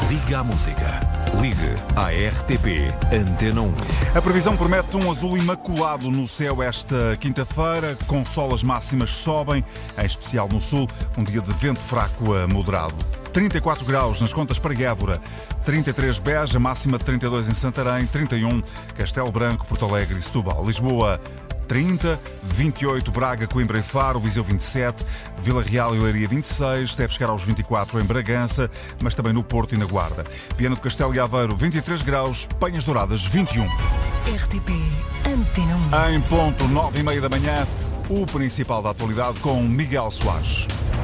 Liga à música. Ligue à RTP Antena 1. A previsão promete um azul imaculado no céu esta quinta-feira, com sol as máximas sobem, em especial no sul, um dia de vento fraco a moderado. 34 graus nas Contas para Évora, 33 Beja, máxima de 32 em Santarém, 31 Castelo Branco, Porto Alegre e Setúbal. Lisboa 30, 28 Braga, Coimbra e Faro, Viseu 27, Vila Real e Leiria 26, deve chegar aos 24 em Bragança, mas também no Porto e na Guarda. Viana do Castelo e Aveiro 23 graus, Penhas Douradas 21. RTP Antena 1. Em ponto 9h30 da manhã, o principal da atualidade com Miguel Soares.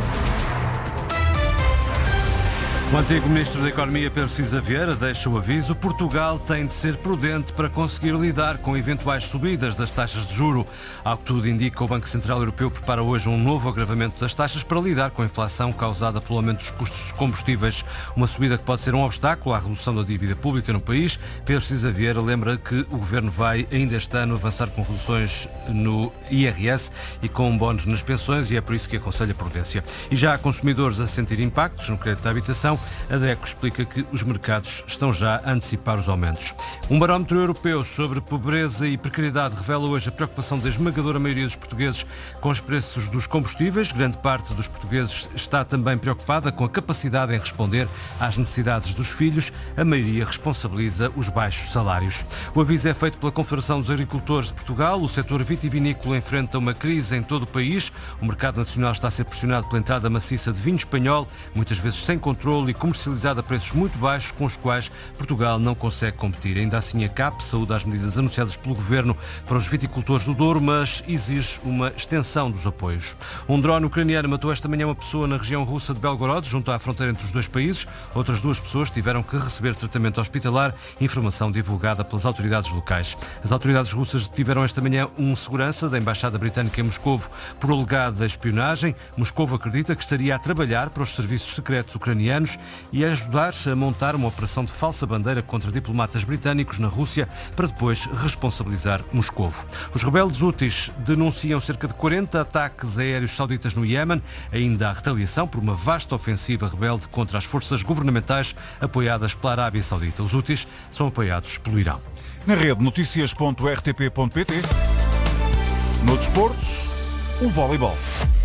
O antigo Ministro da Economia, Pedro Cisa Vieira, deixa o aviso: Portugal tem de ser prudente para conseguir lidar com eventuais subidas das taxas de juro. Ao que tudo indica, o Banco Central Europeu prepara hoje um novo agravamento das taxas para lidar com a inflação causada pelo aumento dos custos dos combustíveis. Uma subida que pode ser um obstáculo à redução da dívida pública no país. Pedro Cisa Vieira lembra que o Governo vai, ainda este ano, avançar com reduções no IRS e com bónus nas pensões, e é por isso que aconselha prudência. E já há consumidores a sentir impactos no crédito à habitação. A DECO explica que os mercados estão já a antecipar os aumentos. Um barómetro europeu sobre pobreza e precariedade revela hoje a preocupação da esmagadora maioria dos portugueses com os preços dos combustíveis. Grande parte dos portugueses está também preocupada com a capacidade em responder às necessidades dos filhos. A maioria responsabiliza os baixos salários. O aviso é feito pela Confederação dos Agricultores de Portugal. O setor vitivinícola enfrenta uma crise em todo o país. O mercado nacional está a ser pressionado pela entrada maciça de vinho espanhol, muitas vezes sem controle e comercializado a preços muito baixos, com os quais Portugal não consegue competir. Ainda assim, a CAP saúda as medidas anunciadas pelo Governo para os viticultores do Douro, mas exige uma extensão dos apoios. Um drone ucraniano matou esta manhã uma pessoa na região russa de Belgorod, junto à fronteira entre os dois países. Outras duas pessoas tiveram que receber tratamento hospitalar, informação divulgada pelas autoridades locais. As autoridades russas detiveram esta manhã um segurança da Embaixada Britânica em Moscovo por alegada espionagem. Moscovo acredita que estaria a trabalhar para os serviços secretos ucranianos e a ajudar a montar uma operação de falsa bandeira contra diplomatas britânicos na Rússia para depois responsabilizar Moscovo. Os rebeldes houthis denunciam cerca de 40 ataques aéreos sauditas no Iémen. Ainda há retaliação por uma vasta ofensiva rebelde contra as forças governamentais apoiadas pela Arábia Saudita. Os houthis são apoiados pelo Irão. Na rede, noticias.rtp.pt. No desporto, o voleibol.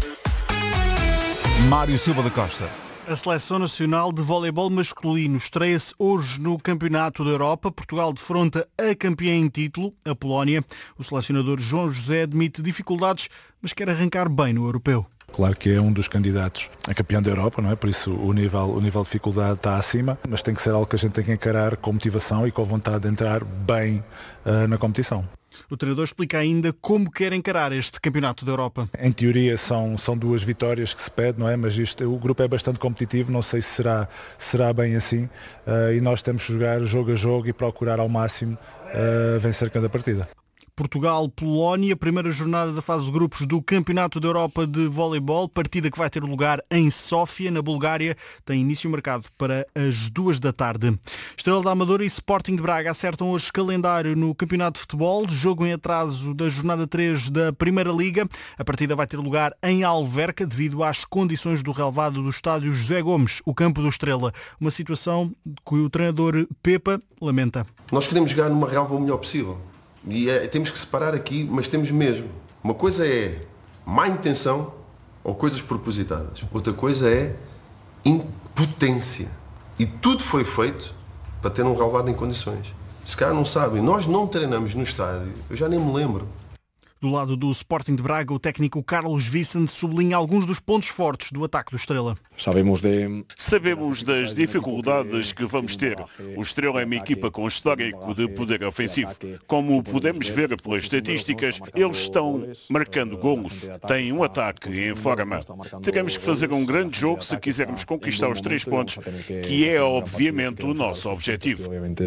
Mário Silva da Costa. A Seleção Nacional de Voleibol Masculino estreia-se hoje no Campeonato da Europa. Portugal defronta a campeã em título, a Polónia. O selecionador João José admite dificuldades, mas quer arrancar bem no europeu. Claro que é um dos candidatos a campeão da Europa, não é? Por isso o nível de dificuldade está acima, mas tem que ser algo que a gente tem que encarar com motivação e com vontade de entrar bem na competição. O treinador explica ainda como quer encarar este Campeonato da Europa. Em teoria são 2 vitórias que se pede, não é? Mas o grupo é bastante competitivo, não sei se será bem assim, e nós temos que jogar jogo a jogo e procurar ao máximo vencer cada partida. Portugal-Polónia, primeira jornada da fase de grupos do Campeonato da Europa de Voleibol, partida que vai ter lugar em Sófia, na Bulgária, tem início marcado para as 2 da tarde. Estrela da Amadora e Sporting de Braga acertam hoje calendário no Campeonato de Futebol, jogo em atraso da jornada 3 da Primeira Liga. A partida vai ter lugar em Alverca, devido às condições do relvado do estádio José Gomes, o campo do Estrela. Uma situação que o treinador Pepa lamenta. Nós queremos jogar numa relva o melhor possível. E temos que separar aqui, mas temos mesmo. Uma coisa é má intenção ou coisas propositadas. Outra coisa é impotência. E tudo foi feito para ter um relvado em condições. Se calhar não sabem, nós não treinamos no estádio, eu já nem me lembro. Do lado do Sporting de Braga, o técnico Carlos Vicente sublinha alguns dos pontos fortes do ataque do Estrela. Sabemos das dificuldades que vamos ter. O Estrela é uma equipa com histórico de poder ofensivo. Como podemos ver pelas estatísticas, eles estão marcando golos. Têm um ataque em forma. Teremos que fazer um grande jogo se quisermos conquistar os 3 pontos, que é obviamente o nosso objetivo.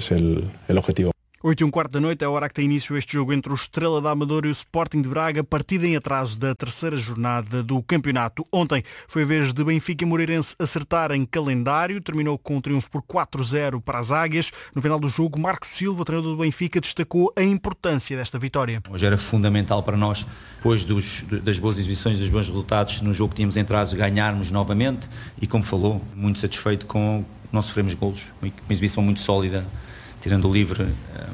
8h15 da noite é a hora que tem início este jogo entre o Estrela da Amadora e o Sporting de Braga, partida em atraso da 3ª jornada do campeonato. Ontem foi a vez de Benfica e Moreirense acertarem calendário, terminou com um triunfo por 4-0 para as Águias. No final do jogo, Marco Silva, treinador do Benfica, destacou a importância desta vitória. Hoje era fundamental para nós, depois das boas exibições, dos bons resultados no jogo que tínhamos em atraso, ganharmos novamente e, como falou, muito satisfeito com não sofremos golos, uma exibição muito sólida, tirando o livre,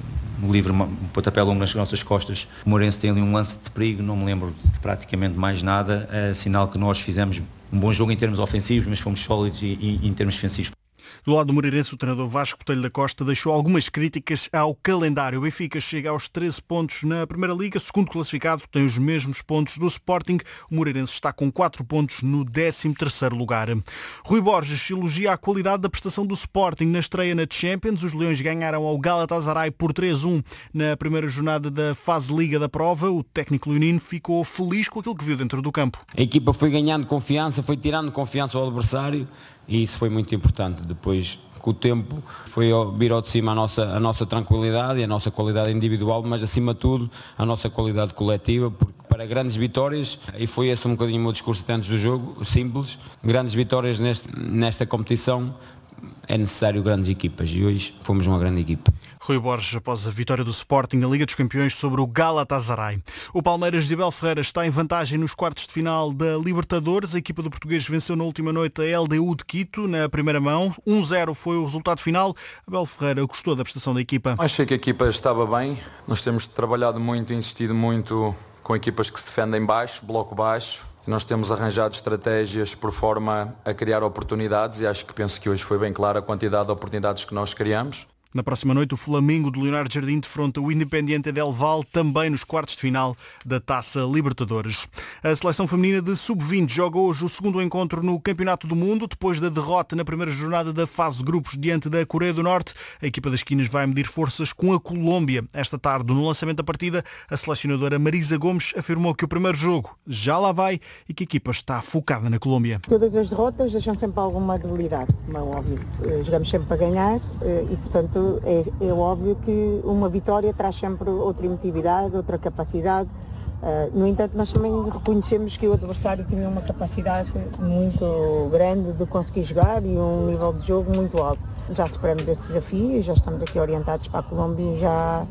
um pontapé longo nas nossas costas. O Moreirense tem ali um lance de perigo, não me lembro de praticamente mais nada, é sinal que nós fizemos um bom jogo em termos ofensivos, mas fomos sólidos e em termos defensivos. Do lado do Moreirense, o treinador Vasco Botelho da Costa deixou algumas críticas ao calendário. O Benfica chega aos 13 pontos na Primeira Liga, segundo classificado, tem os mesmos pontos do Sporting. O Moreirense está com 4 pontos no 13º lugar. Rui Borges elogia a qualidade da prestação do Sporting na estreia na Champions. Os Leões ganharam ao Galatasaray por 3-1 na primeira jornada da fase Liga da prova. O técnico leonino ficou feliz com aquilo que viu dentro do campo. A equipa foi ganhando confiança, foi tirando confiança ao adversário. E isso foi muito importante. Depois, com o tempo, foi vir ao de cima a nossa tranquilidade e a nossa qualidade individual, mas acima de tudo a nossa qualidade coletiva, porque para grandes vitórias, e foi esse um bocadinho o meu discurso antes do jogo, simples, grandes vitórias nesta competição é necessário grandes equipas e hoje fomos uma grande equipa. Rui Borges após a vitória do Sporting na Liga dos Campeões sobre o Galatasaray. O Palmeiras de Abel Ferreira está em vantagem nos quartos de final da Libertadores. A equipa do português venceu na última noite a LDU de Quito na primeira mão. 1-0 foi o resultado final. Abel Ferreira gostou da prestação da equipa. Achei que a equipa estava bem. Nós temos trabalhado muito e insistido muito com equipas que se defendem baixo, bloco baixo. Nós temos arranjado estratégias por forma a criar oportunidades e penso que hoje foi bem clara a quantidade de oportunidades que nós criamos. Na próxima noite, o Flamengo de Leonardo Jardim defronta o Independiente del Valle, também nos quartos de final da Taça Libertadores. A seleção feminina de sub-20 joga hoje o segundo encontro no Campeonato do Mundo, depois da derrota na primeira jornada da fase de grupos diante da Coreia do Norte. A equipa das esquinas vai medir forças com a Colômbia. Esta tarde, no lançamento da partida, a selecionadora Marisa Gomes afirmou que o primeiro jogo já lá vai e que a equipa está focada na Colômbia. Todas as derrotas deixam sempre alguma debilidade, como é óbvio. Jogamos sempre para ganhar e, portanto, é óbvio que uma vitória traz sempre outra emotividade, outra capacidade. No entanto, nós também reconhecemos que o adversário tinha uma capacidade muito grande de conseguir jogar e um nível de jogo muito alto. Já superamos esse desafio e já estamos aqui orientados para a Colômbia e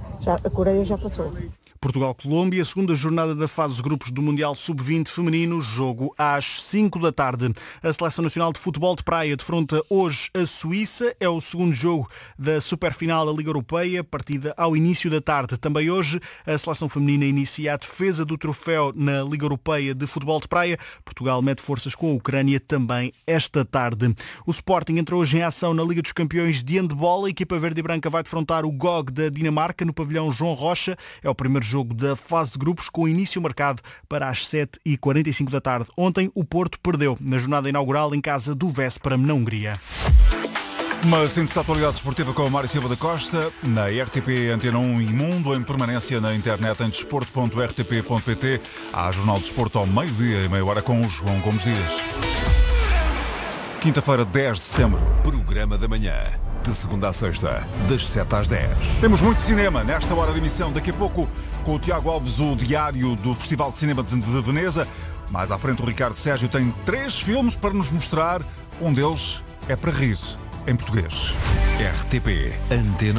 a Coreia já passou. Portugal-Colômbia, segunda jornada da fase de grupos do Mundial Sub-20 feminino, jogo às 5 da tarde. A Seleção Nacional de Futebol de Praia defronta hoje a Suíça, é o segundo jogo da superfinal da Liga Europeia, partida ao início da tarde. Também hoje a Seleção Feminina inicia a defesa do troféu na Liga Europeia de Futebol de Praia. Portugal mete forças com a Ucrânia também esta tarde. O Sporting entra hoje em ação na Liga dos Campeões de Handball. A equipa verde e branca vai defrontar o GOG da Dinamarca no pavilhão João Rocha. É o primeiro jogo da fase de grupos com início marcado para as 7h45 da tarde. Ontem o Porto perdeu na jornada inaugural em casa do Véspera na Hungria. Uma síntese da atualidade esportiva com o Mário Silva da Costa, na RTP Antena 1 e Mundo, em permanência na internet em desporto.rtp.pt. Há Jornal de Desporto ao meio-dia e meia hora com o João Gomes Dias. Quinta-feira, 10 de setembro. Programa da manhã. De segunda a sexta, das 7 às 10. Temos muito cinema nesta hora de emissão. Daqui a pouco, com o Tiago Alves, o diário do Festival de Cinema de Veneza. Mais à frente, o Ricardo Sérgio tem 3 filmes para nos mostrar. Um deles é para rir, em português. RTP Antena